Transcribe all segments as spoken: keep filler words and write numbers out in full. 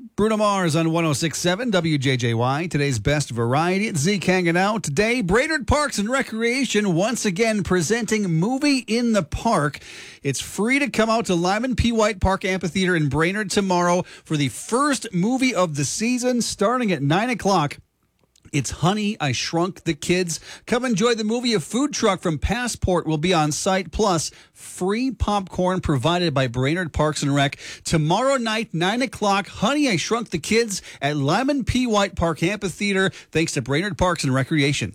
Bruno Mars on one oh six point seven W J J Y. Today's best variety at Zeke hanging out. Today, Brainerd Parks and Recreation once again presenting Movie in the Park. It's free to come out to Lyman P. White Park Amphitheater in Brainerd tomorrow for the first movie of the season starting at nine o'clock. It's Honey, I Shrunk the Kids. Come enjoy the movie. A food truck from Passport will be on site, plus free popcorn provided by Brainerd Parks and Rec. Tomorrow night, nine o'clock, Honey, I Shrunk the Kids at Lyman P. White Park Amphitheater, thanks to Brainerd Parks and Recreation.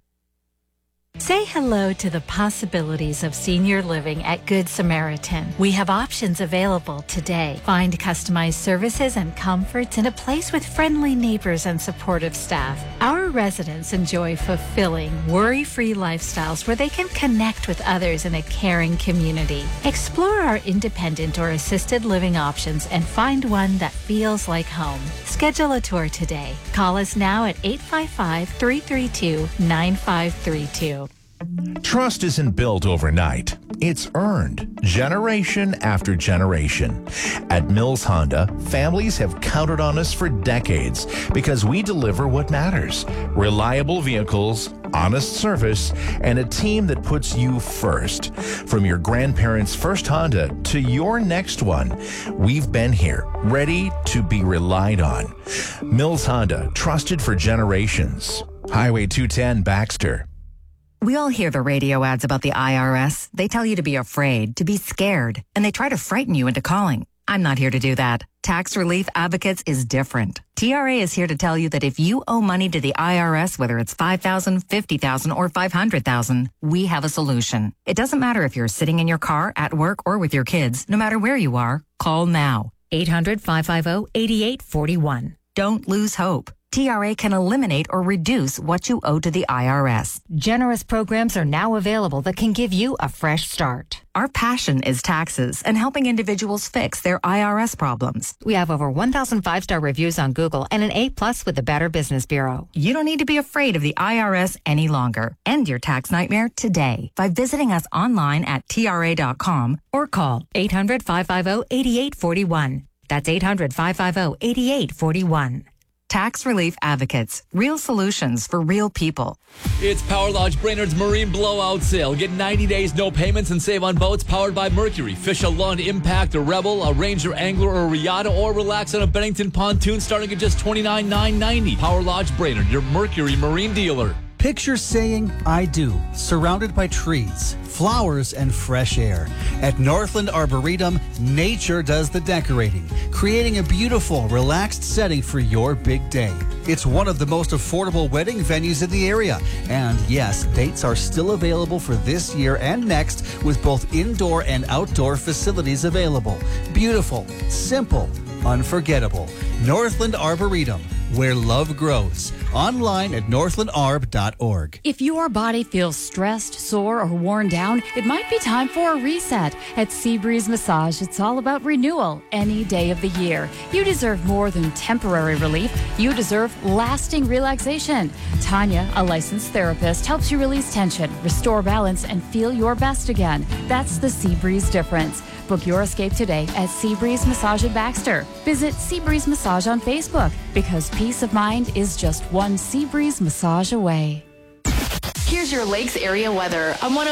Say hello to the possibilities of senior living at Good Samaritan. We have options available today. Find customized services and comforts in a place with friendly neighbors and supportive staff. Our residents enjoy fulfilling, worry-free lifestyles where they can connect with others in a caring community. Explore our independent or assisted living options and find one that feels like home. Schedule a tour today. Call us now at eight five five, three three two, nine five three two. Trust isn't built overnight. It's earned generation after generation. At Mills Honda, families have counted on us for decades because we deliver what matters: reliable vehicles, honest service, and a team that puts you first. From your grandparents' first Honda to your next one, we've been here, ready to be relied on. Mills Honda, trusted for generations. Highway two ten, Baxter. We all hear the radio ads about the I R S. They tell you to be afraid, to be scared, and they try to frighten you into calling. I'm not here to do that. Tax Relief Advocates is different. T R A is here to tell you that if you owe money to the I R S, whether it's five thousand dollars, fifty thousand dollars, or five hundred thousand dollars, we have a solution. It doesn't matter if you're sitting in your car, at work, or with your kids. No matter where you are, call now. eight hundred, five five zero, eight eight four one. Don't lose hope. T R A can eliminate or reduce what you owe to the I R S. Generous programs are now available that can give you a fresh start. Our passion is taxes and helping individuals fix their I R S problems. We have over one thousand five-star reviews on Google and an A plus with the Better Business Bureau. You don't need to be afraid of the I R S any longer. End your tax nightmare today by visiting us online at T R A dot com or call eight hundred, five five zero, eight eight four one. That's eight hundred, five five zero, eight eight four one. Tax Relief Advocates. Real solutions for real people. It's Power Lodge Brainerd's Marine Blowout Sale. Get ninety days, no payments, and save on boats powered by Mercury. Fish a Lund, Impact, a Rebel, a Ranger, Angler, or a Riata, or relax on a Bennington pontoon starting at just twenty-nine thousand nine hundred ninety dollars. Power Lodge Brainerd, your Mercury Marine dealer. Picture saying, I do, surrounded by trees, flowers, and fresh air. At Northland Arboretum, nature does the decorating, creating a beautiful, relaxed setting for your big day. It's one of the most affordable wedding venues in the area. And yes, dates are still available for this year and next with both indoor and outdoor facilities available. Beautiful, simple, unforgettable. Northland Arboretum, where love grows. Online at northland arb dot org. If your body feels stressed, sore, or worn down, it might be time for a reset. At Seabreeze Massage, it's all about renewal any day of the year. You deserve more than temporary relief. You deserve lasting relaxation. Tanya, a licensed therapist, helps you release tension, restore balance, and feel your best again. That's the Seabreeze difference. Book your escape today at Seabreeze Massage at Baxter. Visit Seabreeze Massage on Facebook, because peace of mind is just one Seabreeze Massage away. Here's your Lakes area weather on one